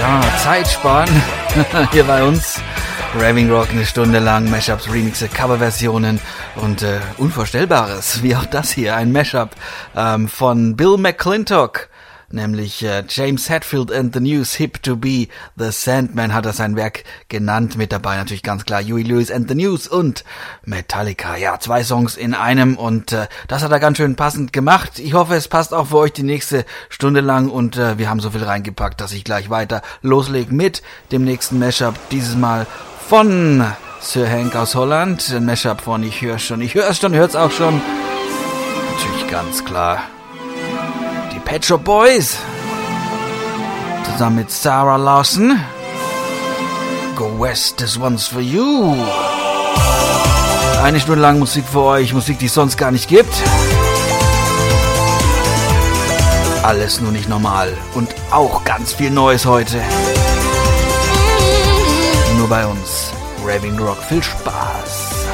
Ja, Zeit sparen. Hier bei uns. Raving Rock eine Stunde lang. Mashups, Remixe, Coverversionen und Unvorstellbares. Wie auch das hier. Ein Mashup von Bill McClintock. Nämlich James Hetfield and the News, Hip to Be the Sandman hat er sein Werk genannt. Mit dabei natürlich ganz klar Huey Lewis and the News und Metallica. Ja, 2 Songs in einem und das hat er ganz schön passend gemacht. Ich hoffe, es passt auch für euch die nächste Stunde lang und wir haben so viel reingepackt, dass ich gleich weiter loslege mit dem nächsten Mashup. Dieses Mal von Sir Hank aus Holland. Ein Mashup von Ich höre es auch schon. Natürlich ganz klar. Pet Shop Boys zusammen mit Sarah Larson. Go West, this one's for you. 1 Stunde lang Musik für euch, Musik, die es sonst gar nicht gibt. Alles nur nicht normal und auch ganz viel Neues heute. Nur bei uns. Raving Rock, viel Spaß.